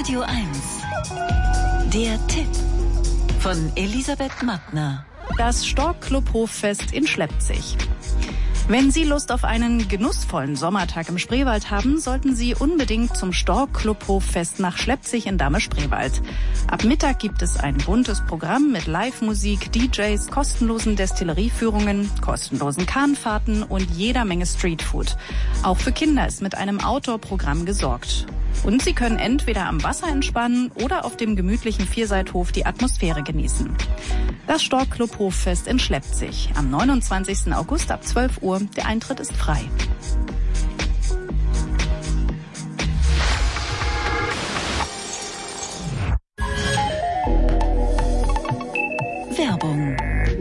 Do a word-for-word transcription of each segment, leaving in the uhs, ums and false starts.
Radio eins. Der Tipp von Elisabeth Mattner. Das Stork-Club-Hoffest in Schleppzig. Wenn Sie Lust auf einen genussvollen Sommertag im Spreewald haben, sollten Sie unbedingt zum Stork-Club-Hoffest nach Schleppzig in Dahme-Spreewald. Ab Mittag gibt es ein buntes Programm mit Live-Musik, D Js, kostenlosen Destillerieführungen, kostenlosen Kahnfahrten und jeder Menge Streetfood. Auch für Kinder ist mit einem Outdoor-Programm gesorgt. Und Sie können entweder am Wasser entspannen oder auf dem gemütlichen Vierseithof die Atmosphäre genießen. Das Stork-Club-Hoffest in Schleppzig am neunundzwanzigsten August ab zwölf Uhr. Der Eintritt ist frei. Werbung.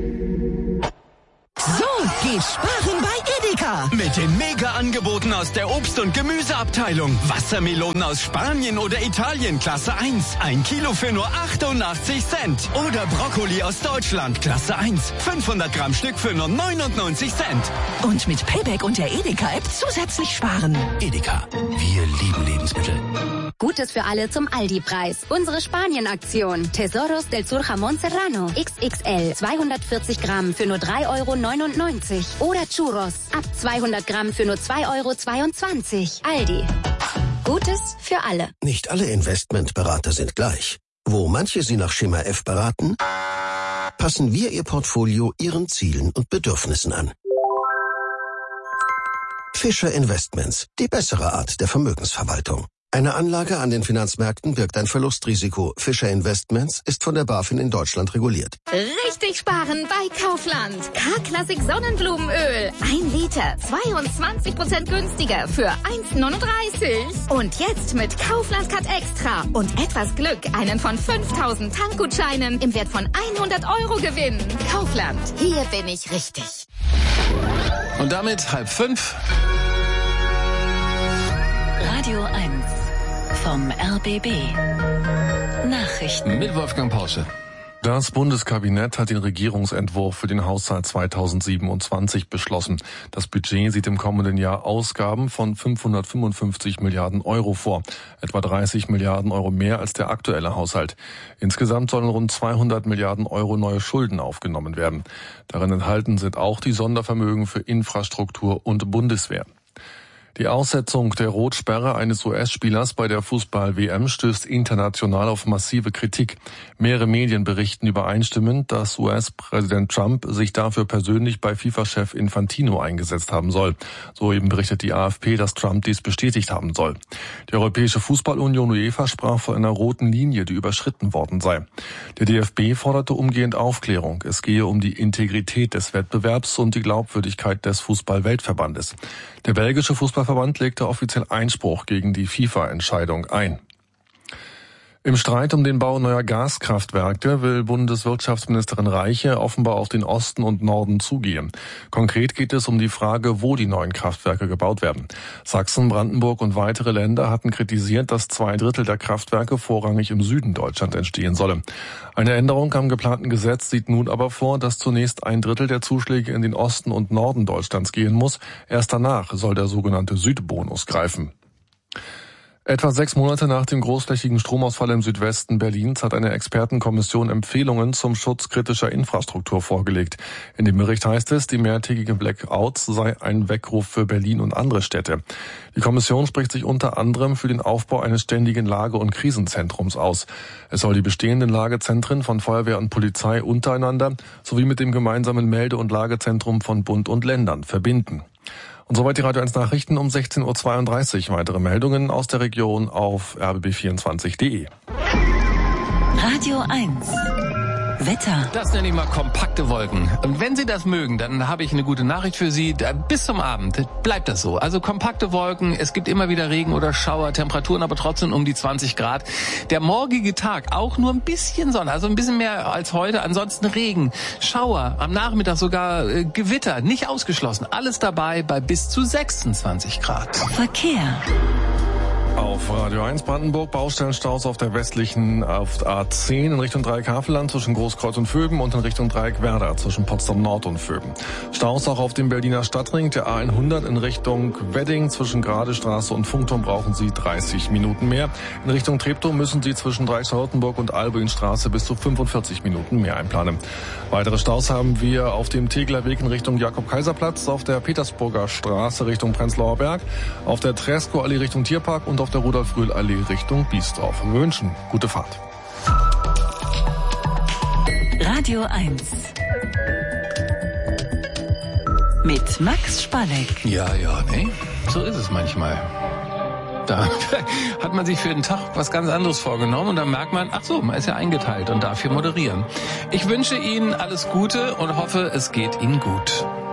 So geht sparen bei Edeka. Mit den Mega-Angeboten aus der Obst- und Gemüseabteilung. Wassermelonen aus Spanien oder Italien, Klasse eins. Ein Kilo für nur achtundachtzig Cent. Oder Brokkoli aus Deutschland, Klasse eins. fünfhundert Gramm Stück für nur neunundneunzig Cent. Und mit Payback und der Edeka-App zusätzlich sparen. Edeka, wir lieben Lebensmittel. Gutes für alle zum Aldi-Preis. Unsere Spanien-Aktion. Tesoros del Sur Jamón Serrano. X X L. zweihundertvierzig Gramm für nur drei Euro neunundneunzig. Oder Churros. Ab zweihundert Gramm für nur zwei Euro zweiundzwanzig. Aldi. Gutes für alle. Nicht alle Investmentberater sind gleich. Wo manche Sie nach Schema F beraten, passen wir Ihr Portfolio Ihren Zielen und Bedürfnissen an. Fischer Investments. Die bessere Art der Vermögensverwaltung. Eine Anlage an den Finanzmärkten birgt ein Verlustrisiko. Fischer Investments ist von der BaFin in Deutschland reguliert. Richtig sparen bei Kaufland. K-Klassik Sonnenblumenöl. Ein Liter, zweiundzwanzig Prozent günstiger für eins neununddreißig. Und jetzt mit Kaufland Cut Extra und etwas Glück einen von fünftausend Tankgutscheinen im Wert von hundert Euro gewinnen. Kaufland, hier bin ich richtig. Und damit halb fünf. Radio eins vom R B B. Nachrichten Mit Wolfgang Porsche. Das Bundeskabinett hat den Regierungsentwurf für den Haushalt zweitausendsiebenundzwanzig beschlossen. Das Budget sieht im kommenden Jahr Ausgaben von fünfhundertfünfundfünfzig Milliarden Euro vor, etwa dreißig Milliarden Euro mehr als der aktuelle Haushalt. Insgesamt sollen rund zweihundert Milliarden Euro neue Schulden aufgenommen werden. Darin enthalten sind auch die Sondervermögen für Infrastruktur und Bundeswehr. Die Aussetzung der Rotsperre eines U S-Spielers bei der Fußball-W M stößt international auf massive Kritik. Mehrere Medien berichten übereinstimmend, dass U S-Präsident Trump sich dafür persönlich bei FIFA-Chef Infantino eingesetzt haben soll. Soeben berichtet die A F P, dass Trump dies bestätigt haben soll. Die Europäische Fußballunion UEFA sprach von einer roten Linie, die überschritten worden sei. Der D F B forderte umgehend Aufklärung. Es gehe um die Integrität des Wettbewerbs und die Glaubwürdigkeit des Fußball-Weltverbandes. Der belgische Fußballverband legte offiziell Einspruch gegen die FIFA-Entscheidung ein. Im Streit um den Bau neuer Gaskraftwerke will Bundeswirtschaftsministerin Reiche offenbar auf den Osten und Norden zugehen. Konkret geht es um die Frage, wo die neuen Kraftwerke gebaut werden. Sachsen, Brandenburg und weitere Länder hatten kritisiert, dass zwei Drittel der Kraftwerke vorrangig im Süden Deutschlands entstehen solle. Eine Änderung am geplanten Gesetz sieht nun aber vor, dass zunächst ein Drittel der Zuschläge in den Osten und Norden Deutschlands gehen muss. Erst danach soll der sogenannte Südbonus greifen. Etwa sechs Monate nach dem großflächigen Stromausfall im Südwesten Berlins hat eine Expertenkommission Empfehlungen zum Schutz kritischer Infrastruktur vorgelegt. In dem Bericht heißt es, die mehrtägige Blackouts sei ein Weckruf für Berlin und andere Städte. Die Kommission spricht sich unter anderem für den Aufbau eines ständigen Lage- und Krisenzentrums aus. Es soll die bestehenden Lagezentren von Feuerwehr und Polizei untereinander sowie mit dem gemeinsamen Melde- und Lagezentrum von Bund und Ländern verbinden. Und soweit die Radio eins Nachrichten um sechzehn Uhr zweiunddreißig. Weitere Meldungen aus der Region auf r b b vierundzwanzig punkt de. Radio eins. Wetter. Das nenne ich mal kompakte Wolken. Und wenn Sie das mögen, dann habe ich eine gute Nachricht für Sie. Bis zum Abend bleibt das so. Also kompakte Wolken, es gibt immer wieder Regen oder Schauer, Temperaturen aber trotzdem um die zwanzig Grad. Der morgige Tag auch nur ein bisschen Sonne, also ein bisschen mehr als heute. Ansonsten Regen, Schauer, am Nachmittag sogar äh, Gewitter, nicht ausgeschlossen. Alles dabei bei bis zu sechsundzwanzig Grad. Verkehr. Auf Radio eins Brandenburg. Baustellenstaus auf der westlichen auf A zehn in Richtung Dreieck Havelland zwischen Großkreuz und Vöben und in Richtung Dreieck Werder zwischen Potsdam Nord und Vöben. Staus auch auf dem Berliner Stadtring, der A hundert in Richtung Wedding zwischen Gradestraße und Funkturm brauchen Sie dreißig Minuten mehr. In Richtung Treptow müssen Sie zwischen Dreieckscharlottenburg und Albuinstraße bis zu fünfundvierzig Minuten mehr einplanen. Weitere Staus haben wir auf dem Tegeler Weg in Richtung Jakob-Kaiser-Platz, auf der Petersburger Straße Richtung Prenzlauer Berg, auf der Tresco-Allee Richtung Tierpark und auf der Rudolf-Röhl-Allee Richtung Biesdorf. Wir wünschen gute Fahrt. Radio eins mit Max Spalleck. Ja, ja, ne? So ist es manchmal. Da hat man sich für den Tag was ganz anderes vorgenommen und dann merkt man, ach so, man ist ja eingeteilt und darf hier moderieren. Ich wünsche Ihnen alles Gute und hoffe, es geht Ihnen gut.